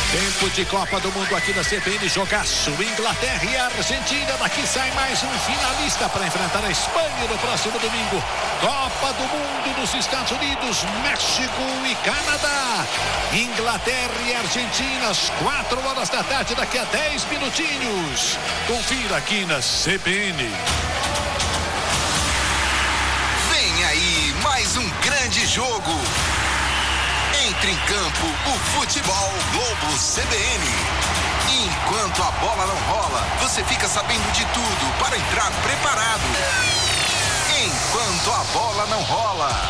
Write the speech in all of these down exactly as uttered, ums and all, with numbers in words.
Tempo de Copa do Mundo aqui na C B N, jogaço. Inglaterra e Argentina. Daqui sai mais um finalista para enfrentar a Espanha no próximo domingo. Copa do Mundo nos Estados Unidos, México e Canadá. Inglaterra e Argentina às quatro horas da tarde, daqui a dez minutinhos. Confira aqui na C B N. Vem aí mais um grande jogo. Entre em campo o Futebol Globo C B N. Enquanto a bola não rola, você fica sabendo de tudo para entrar preparado. Enquanto a bola não rola.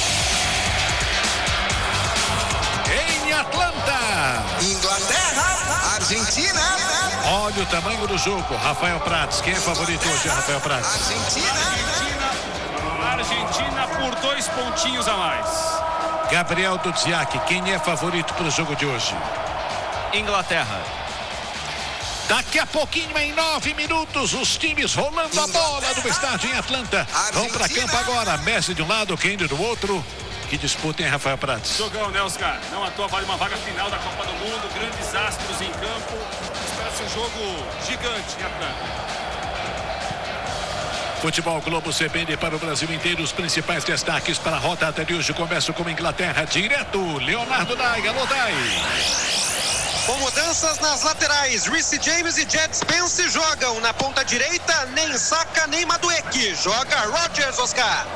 Em Atlanta, Inglaterra, Argentina. Olha o tamanho do jogo. Rafael Prats, quem é favorito hoje, Rafael Prats? Argentina. Argentina, Argentina por dois pontinhos a mais. Gabriel Dudziak, quem é favorito para o jogo de hoje? Inglaterra. Daqui a pouquinho, em nove minutos, os times rolando a bola do estádio em Atlanta. Vão para campo agora. Messi de um lado, Kane do outro. Que disputa, hein, Rafael Prats? Jogão, né, Oscar? Não à toa vale uma vaga final da Copa do Mundo. Grandes astros em campo. Espera-se um jogo gigante em Atlanta. Futebol Globo C B N para o Brasil inteiro. Os principais destaques para a rodada de hoje. Começa com Inglaterra direto. Leonardo Dai, alô Dai. Com mudanças nas laterais, Reece James e Jed Spence jogam. Na ponta direita, nem Saka nem Madueke. Joga Rodgers, Oscar.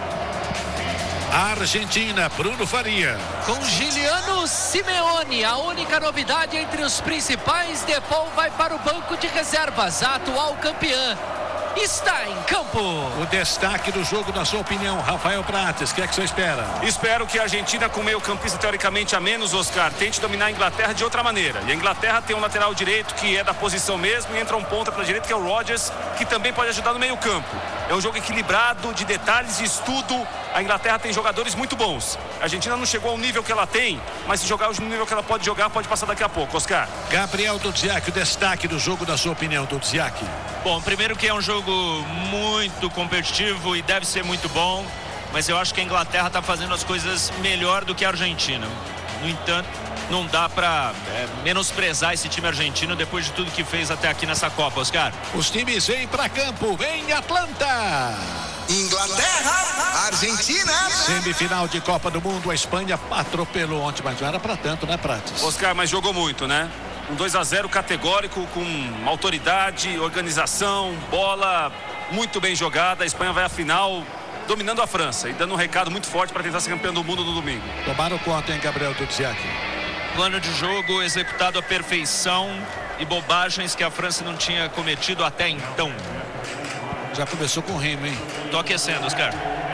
Argentina, Bruno Faria. Com Giuliano Simeone, a única novidade entre os principais, Depol vai para o banco de reservas. A atual campeã está em campo. O destaque do jogo, na sua opinião, Rafael Prates, o que é que você espera? Espero que a Argentina, com meio campista teoricamente a menos, Oscar, tente dominar a Inglaterra de outra maneira. E a Inglaterra tem um lateral direito que é da posição mesmo e entra um ponta pela direita que é o Rodgers, que também pode ajudar no meio campo. É um jogo equilibrado, de detalhes, de estudo. A Inglaterra tem jogadores muito bons. A Argentina não chegou ao nível que ela tem, mas se jogar no nível que ela pode jogar, pode passar daqui a pouco, Oscar. Gabriel Dudziak, o destaque do jogo, na sua opinião, Dudziak. Bom, primeiro que é um jogo muito competitivo e deve ser muito bom, mas eu acho que a Inglaterra está fazendo as coisas melhor do que a Argentina. No entanto, não dá para é, menosprezar esse time argentino depois de tudo que fez até aqui nessa Copa, Oscar. Os times vêm para campo, em Atlanta. Inglaterra, Argentina. Semifinal de Copa do Mundo, a Espanha atropelou ontem, mas não era para tanto, né, Prates? Oscar, mas jogou muito, né? Um dois a zero categórico, com autoridade, organização, bola muito bem jogada. A Espanha vai à final dominando a França e dando um recado muito forte para tentar ser campeão do mundo no domingo. Tomaram conta, hein, Gabriel Dudziak? Plano de jogo executado à perfeição e bobagens que a França não tinha cometido até então. Já começou com o remo, hein? Tô aquecendo, Oscar.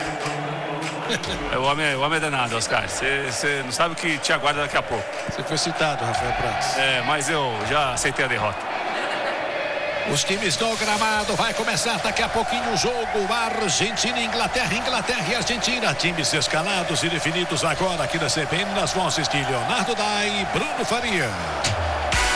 O homem, o homem é danado, Oscar. Você não sabe o que te aguarda daqui a pouco. Você foi citado, Rafael Prates. É, mas eu já aceitei a derrota. Os times do gramado, vai começar daqui a pouquinho o jogo. Argentina e Inglaterra, Inglaterra e Argentina. Times escalados e definidos agora aqui na C B N, nas vozes de Leonardo Dai e Bruno Faria.